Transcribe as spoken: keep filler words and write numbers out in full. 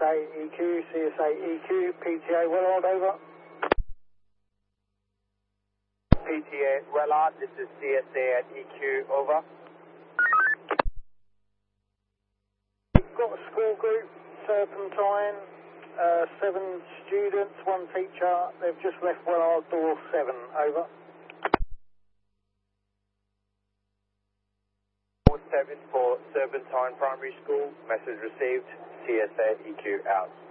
A E Q, C S A E Q, P T A Wellard, over. P T A Wellard, this is C S A at E Q, over. We've got a school group, Serpentine, uh, seven students, one teacher. They've just left Wellard door seven, over. seven for Serpentine Primary School, message received, C S A E Q out.